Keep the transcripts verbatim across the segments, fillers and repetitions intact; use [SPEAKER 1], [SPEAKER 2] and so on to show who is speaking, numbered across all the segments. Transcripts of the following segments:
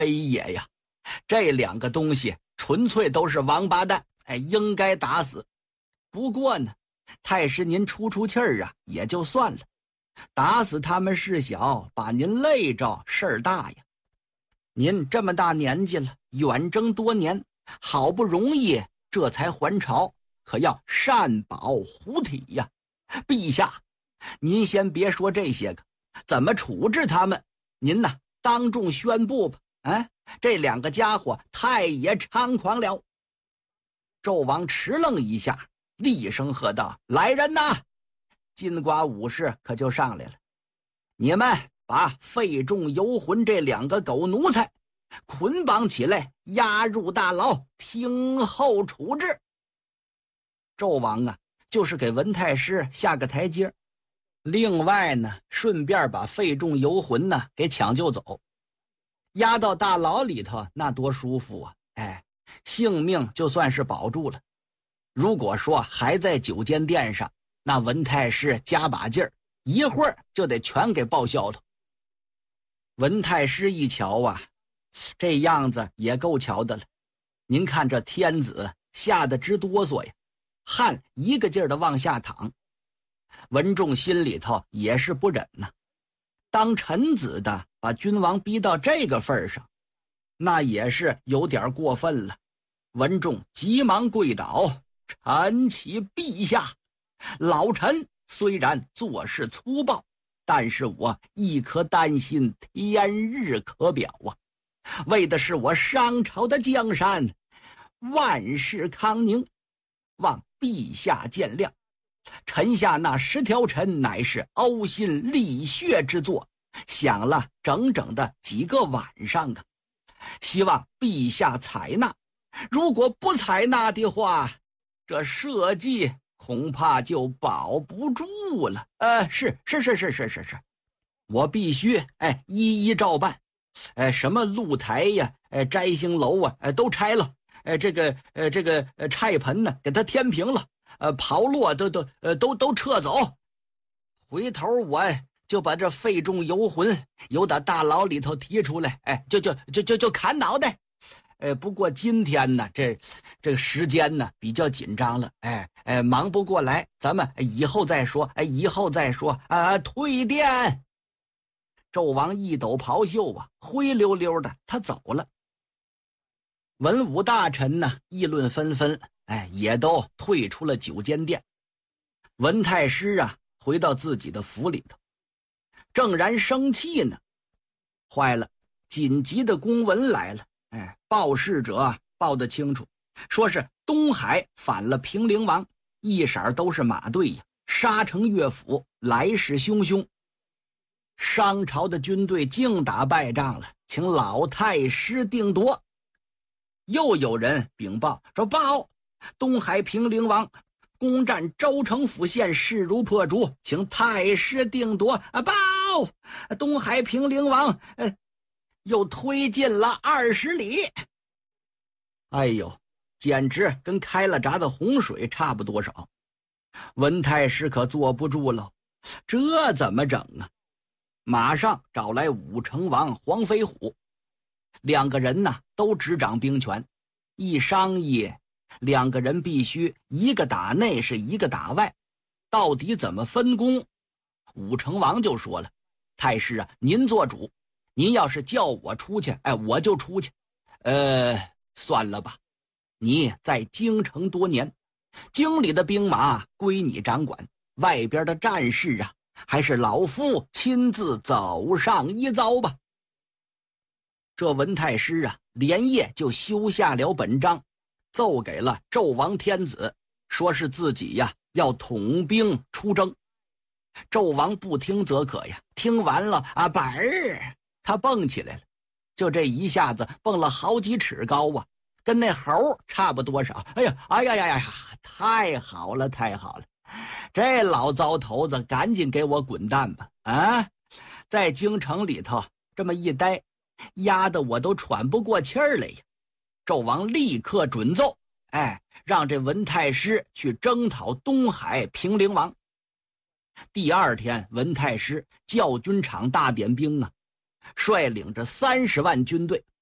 [SPEAKER 1] 黑爷呀，这两个东西纯粹都是王八蛋，哎，应该打死。不过呢，太师您出出气儿啊，也就算了，打死他们事小，把您累着事儿大呀。您这么大年纪了，远征多年，好不容易这才还朝，可要善保虎体呀。陛下，您先别说这些个，怎么处置他们？您呐，当众宣布吧。哎，这两个家伙太也猖狂了。纣王迟愣一下，厉声喝道：“来人呐！”金瓜武士可就上来了。你们把费仲、游魂这两个狗奴才捆绑起来，押入大牢，听候处置。纣王啊，就是给文太师下个台阶。另外呢，顺便把费仲、游魂呢给抢救走，押到大牢里头，那多舒服啊！哎，性命就算是保住了。如果说还在九间殿上，那文太师加把劲儿，一会儿就得全给报销了。文太师一瞧啊，这样子也够瞧的了。您看这天子吓得直哆嗦呀，汗一个劲儿的往下淌。文仲心里头也是不忍呐，当臣子的把君王逼到这个份上，那也是有点过分了。文仲急忙跪倒：“臣启陛下，老臣虽然做事粗暴，但是我亦可担心天日可表啊！为的是我商朝的江山万世康宁，望陛下见谅。臣下那十条臣乃是呕心沥血之作，想了整整的几个晚上啊，希望陛下采纳。如果不采纳的话，这社稷恐怕就保不住了。呃，是是是是是是是，我必须哎一一照办。哎，什么露台呀，哎摘星楼啊，哎都拆了。哎，这个呃这个呃菜盆呢，给它填平了。呃，炮烙都都呃都都撤走，回头我就把这费仲、游魂由打大牢里头提出来，哎，就就就就就砍脑袋。呃，不过今天呢，这这个时间呢比较紧张了，哎哎，忙不过来，咱们以后再说，哎，以后再说啊，退殿。纣王一抖袍袖啊，灰溜溜的他走了。文武大臣呢议论纷纷，哎，也都退出了九间殿。文太师啊，回到自己的府里头，正然生气呢。坏了，紧急的公文来了。哎，报事者报得清楚，说是东海反了平陵王，一色都是马队呀，杀成乐府，来势汹汹。商朝的军队净打败仗了，请老太师定夺。又有人禀报说，报东海平陵王攻占州城府县，势如破竹，请太师定夺。啊，报东海平陵王呃又推进了二十里。哎呦，简直跟开了闸的洪水差不多少。文太师可坐不住了，这怎么整啊？马上找来武成王黄飞虎，两个人呢都执掌兵权。一商议，两个人必须一个打内，是一个打外，到底怎么分工？武成王就说了：“太师啊，您做主，您要是叫我出去，哎，我就出去。呃，算了吧，你在京城多年，京里的兵马归你掌管，外边的战事啊，还是老夫亲自走上一遭吧。”这文太师啊，连夜就修下了本章，奏给了纣王天子，说是自己呀要统兵出征。纣王不听则可呀，听完了啊，本儿他蹦起来了，就这一下子蹦了好几尺高啊，跟那猴差不多少。哎呀，哎呀呀呀呀，太好了，太好了！这老糟头子，赶紧给我滚蛋吧！啊，在京城里头这么一待，压得我都喘不过气儿来呀！纣王立刻准奏，哎，让这文太师去征讨东海平陵王。第二天，文太师教军场大点兵啊，率领着三十万军队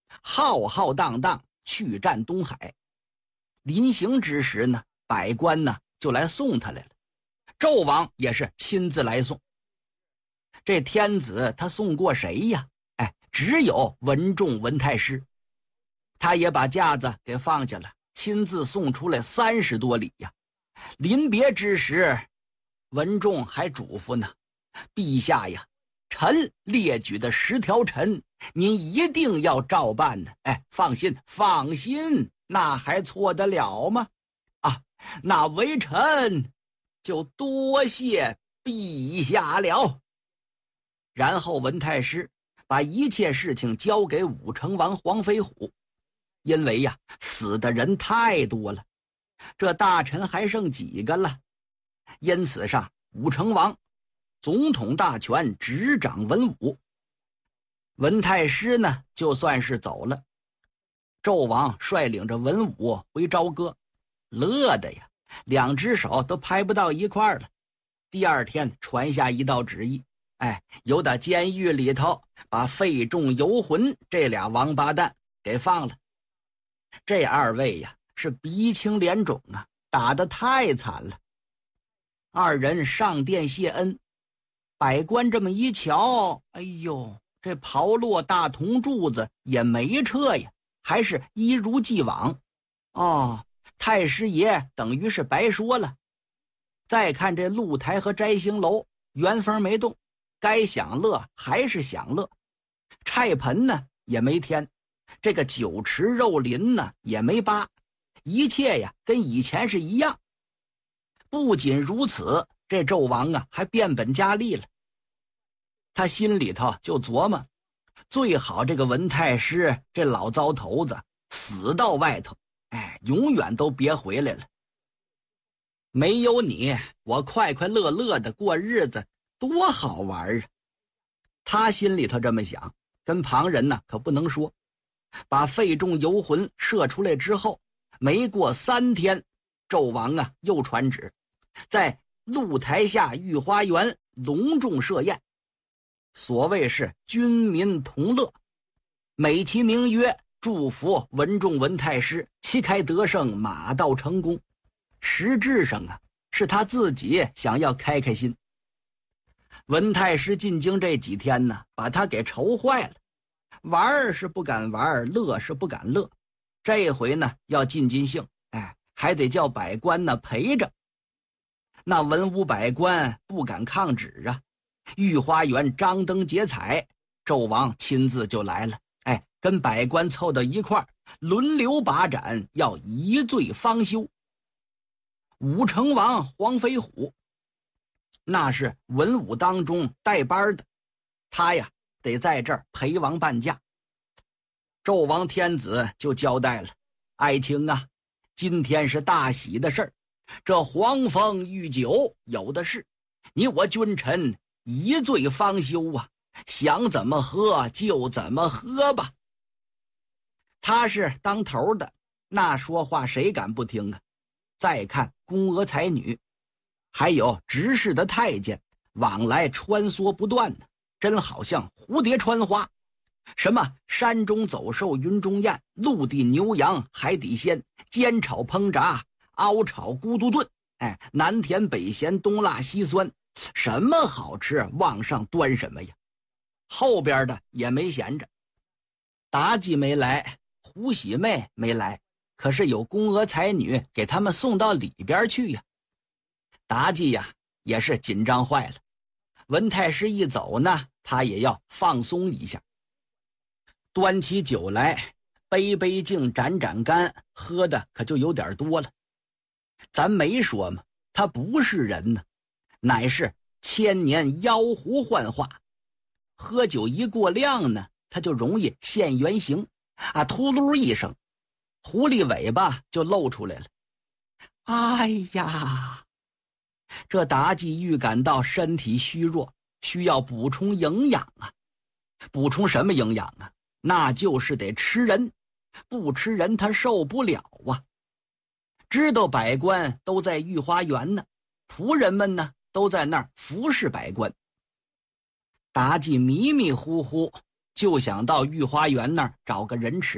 [SPEAKER 1] 浩浩荡荡去战东海。临行之时呢，百官呢就来送他来了，纣王也是亲自来送。这天子他送过谁呀？哎，只有文仲文太师。他也把架子给放下了，亲自送出来三十多里呀。临别之时，文仲还嘱咐呢：陛下呀，臣列举的十条陈，您一定要照办呢。哎，放心，放心，那还错得了吗？啊，那微臣就多谢陛下了。然后文太师把一切事情交给武成王黄飞虎，因为呀，死的人太多了，这大臣还剩几个了？因此上，武成王总统大权执掌文武，文太师呢就算是走了。纣王率领着文武回朝歌，乐的呀，两只手都拍不到一块儿了。第二天传下一道旨意，哎，由打监狱里头把费仲、游魂这俩王八蛋给放了。这二位呀是鼻青脸肿啊，打得太惨了。二人上殿谢恩，百官这么一瞧，哎呦，这炮烙大铜柱子也没撤呀，还是一如既往。哦，太师爷等于是白说了。再看这露台和摘星楼，原封没动，该享乐还是享乐。菜盆呢也没添，这个酒池肉林呢也没扒，一切呀跟以前是一样。不仅如此，这纣王啊还变本加厉了。他心里头就琢磨，最好这个文太师这老糟头子死到外头，哎，永远都别回来了。没有你，我快快乐乐的过日子多好玩啊！他心里头这么想，跟旁人呢可不能说。把费仲、游魂射出来之后，没过三天，纣王啊又传旨，在露台下御花园隆重设宴。所谓是军民同乐，美其名曰祝福文仲文太师旗开得胜，马到成功。实质上啊，是他自己想要开开心。文太师进京这几天呢，把他给愁坏了，玩是不敢玩，乐是不敢乐。这回呢要尽尽兴，哎，还得叫百官呢陪着。那文武百官不敢抗旨啊，御花园张灯结彩，纣王亲自就来了，哎，跟百官凑到一块儿，轮流把盏，要一醉方休。武成王黄飞虎那是文武当中带班的，他呀得在这儿陪王伴驾。纣王天子就交代了，爱卿啊，今天是大喜的事儿，这黄蜂御酒有的是，你我君臣一醉方休啊，想怎么喝就怎么喝吧。他是当头的，那说话谁敢不听啊？再看宫娥才女，还有执事的太监，往来穿梭不断呢，真好像蝴蝶穿花。什么山中走兽，云中雁，陆地牛羊，海底鲜，煎炒烹炸，熬炒咕嘟炖，哎，南甜北咸，东辣西酸，什么好吃往上端什么呀。后边的也没闲着，妲己没来，胡喜妹没来，可是有宫娥才女给他们送到里边去呀。妲己呀也是紧张坏了，文太师一走呢，他也要放松一下。端起酒来，杯杯敬，盏盏干，喝的可就有点多了。咱没说嘛，他不是人呢，乃是千年妖狐幻化。喝酒一过量呢，他就容易现原形啊！秃噜一声，狐狸尾巴就露出来了。哎呀，这妲己预感到身体虚弱，需要补充营养啊！补充什么营养啊？那就是得吃人，不吃人他受不了啊！知道百官都在御花园呢，仆人们呢都在那儿服侍百官。妲己迷迷糊糊就想到御花园那儿找个人吃。